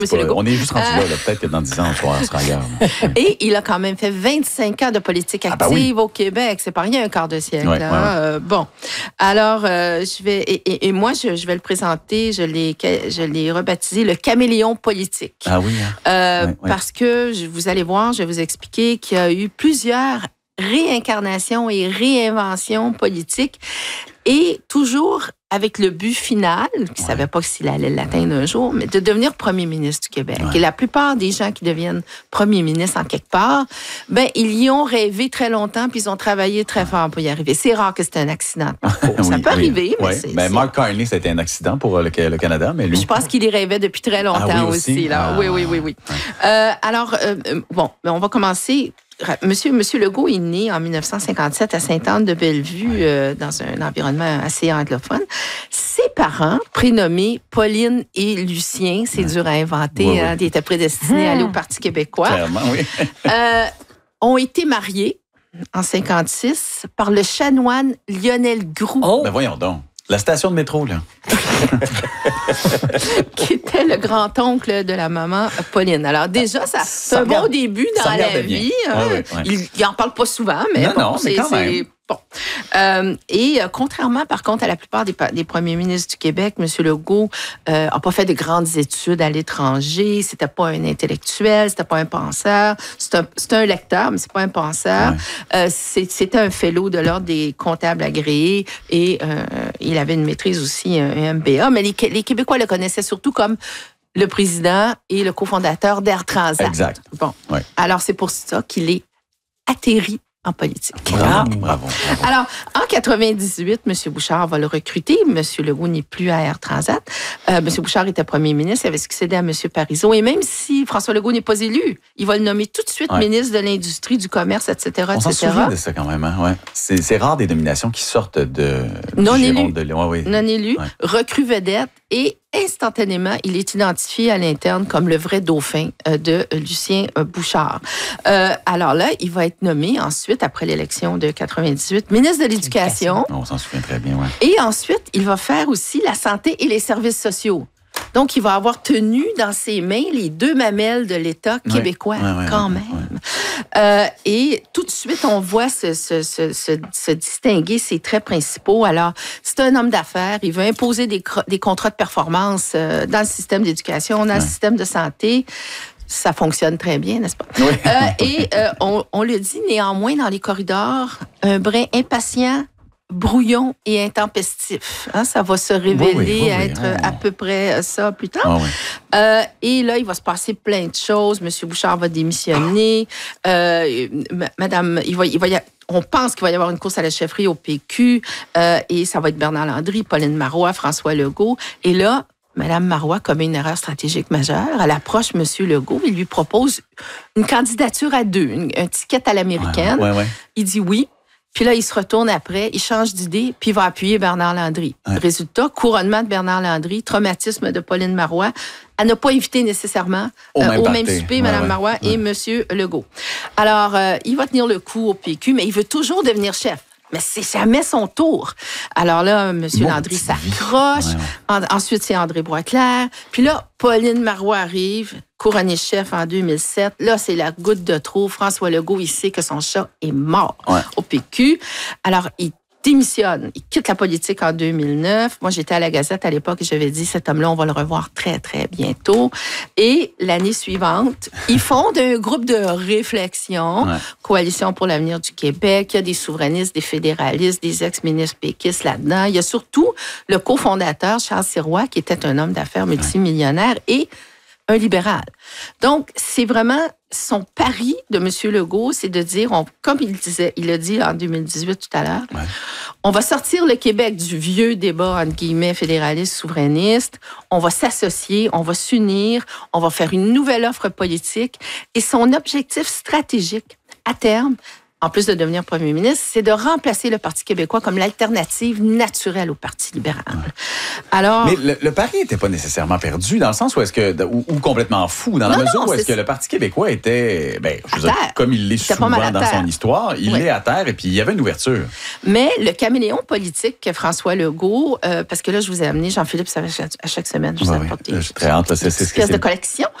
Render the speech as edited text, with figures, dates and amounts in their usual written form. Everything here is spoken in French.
Monsieur Legault. On est juste rendu là. Peut-être que dans 10 ans, on sera ailleurs. Et il a quand même fait 25 ans de politique active au Québec. C'est pas rien, un quart de siècle. Bon. Alors, moi, je vais le présenter. Je l'ai rebaptisé le caméléon politique. Ah oui. Parce que, vous allez voir, je vais vous expliquer qu'il y a eu plusieurs réincarnations et réinventions politiques. Et toujours avec le but final, qui ne savait pas s'il allait l'atteindre un jour, mais de devenir premier ministre du Québec. Et la plupart des gens qui deviennent premier ministre en quelque part, ils y ont rêvé très longtemps, puis ils ont travaillé très fort pour y arriver. C'est rare que c'est un accident de parcours. Ça peut arriver, mais c'est... Mark Carney, c'était un accident pour le Canada, mais lui... Je pense qu'il y rêvait depuis très longtemps aussi. Là. Oui. Alors, on va commencer... Monsieur Legault est né en 1957 à Sainte-Anne-de-Bellevue, dans un environnement assez anglophone. Ses parents, prénommés Pauline et Lucien, c'est dur à inventer, ils étaient prédestinés à aller au Parti québécois. Clairement, oui. Ont été mariés en 1956 par le chanoine Lionel Groux. Ben voyons donc. La station de métro, là. Qui était le grand-oncle de la maman Pauline. Alors déjà, c'est un bon début dans la vie. Il n'en parle pas souvent, mais mais quand même. Bon. Contrairement, par contre, à la plupart des premiers ministres du Québec, M. Legault n'a pas fait de grandes études à l'étranger. C'était pas un intellectuel, c'était pas un penseur. C'est un lecteur, mais c'est pas un penseur. C'était un fellow de l'Ordre des comptables agréés et il avait une maîtrise aussi, un MBA. Mais les Québécois le connaissaient surtout comme le président et le cofondateur d'Air Transat. Exact. Bon. Alors, c'est pour ça qu'il est atterri en politique. Bravo. Alors, en 98, M. Bouchard va le recruter. M. Legault n'est plus à Air Transat. M. Bouchard était premier ministre, il avait succédé à M. Parizeau. Et même si François Legault n'est pas élu, il va le nommer tout de suite ministre de l'Industrie, du Commerce, etc. On s'en souvient de ça quand même. Hein? C'est rare des nominations qui sortent de... Non élu. Non élu. Recrue vedette. Et instantanément, il est identifié à l'interne comme le vrai dauphin de Lucien Bouchard. Alors là, il va être nommé ensuite, après l'élection de 98, ministre de l'Éducation. On s'en souvient très bien, Et ensuite, il va faire aussi la santé et les services sociaux. Donc, il va avoir tenu dans ses mains les deux mamelles de l'État québécois, quand même. Et tout de suite, on voit se distinguer ses traits principaux. Alors, c'est un homme d'affaires. Il veut imposer des contrats de performance dans le système d'éducation, dans le système de santé. Ça fonctionne très bien, n'est-ce pas? On le dit néanmoins dans les corridors, un brin impatient, brouillon et intempestif. Ça va se révéler être à peu près ça plus tard. Et là, il va se passer plein de choses. M. Bouchard va démissionner. On pense qu'il va y avoir une course à la chefferie au PQ. Et ça va être Bernard Landry, Pauline Marois, François Legault. Et là, Mme Marois commet une erreur stratégique majeure. Elle approche M. Legault et lui propose une candidature à deux, un ticket à l'américaine. Il dit oui. Puis là, il se retourne après, il change d'idée, puis il va appuyer Bernard Landry. Résultat, couronnement de Bernard Landry, traumatisme de Pauline Marois. Elle n'a pas invité nécessairement au même souper Mme Marois et M. Legault. Alors, il va tenir le coup au PQ, mais il veut toujours devenir chef. Mais c'est jamais son tour. Alors là, M. Landry s'accroche. Ensuite, c'est André Boisclair. Puis là, Pauline Marois arrive, couronnée chef en 2007. Là, c'est la goutte de trop. François Legault, il sait que son chat est mort au PQ. Alors, il démissionne. Il quitte la politique en 2009. Moi, j'étais à la Gazette à l'époque et j'avais dit, cet homme-là, on va le revoir très, très bientôt. Et l'année suivante, ils fondent un groupe de réflexion, Coalition pour l'avenir du Québec. Il y a des souverainistes, des fédéralistes, des ex-ministres péquistes là-dedans. Il y a surtout le cofondateur, Charles Sirois, qui était un homme d'affaires multimillionnaire et un libéral. Donc, c'est vraiment son pari de M. Legault, c'est de dire, comme il disait, il a dit en 2018 tout à l'heure, on va sortir le Québec du vieux débat, entre guillemets, fédéraliste, souverainiste, on va s'associer, on va s'unir, on va faire une nouvelle offre politique. Et son objectif stratégique, à terme, en plus de devenir premier ministre, c'est de remplacer le Parti québécois comme l'alternative naturelle au Parti libéral. Alors, mais le pari n'était pas nécessairement perdu, dans le sens où est-ce que, ou complètement fou, dans la mesure où est-ce que le Parti québécois était, je veux dire, comme il l'est souvent dans son histoire, il est à terre et puis il y avait une ouverture. Mais le caméléon politique que François Legault, parce que là, je vous ai amené, Jean-Philippe, ça va à chaque semaine, je vous apporte des très hâte, c'est pièces de collection.